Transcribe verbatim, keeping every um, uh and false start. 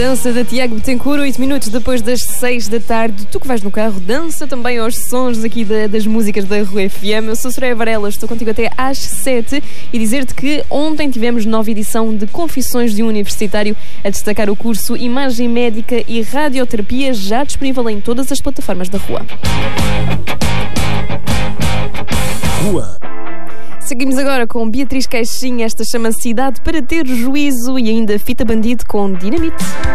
Dança da Tiago Betancourt, oito minutos depois das seis da tarde. Tu que vais no carro, dança também aos sons aqui da, das músicas da Rua F M. Eu sou Soraya Varela, estou contigo até às sete e dizer-te que ontem tivemos nova edição de Confissões de um Universitário a destacar o curso Imagem Médica e Radioterapia, já disponível em todas as plataformas da Rua. Rua. Seguimos agora com Beatriz Caixinha, esta chama-se Cidade para ter Juízo, e ainda Fita Bandido com Dinamite.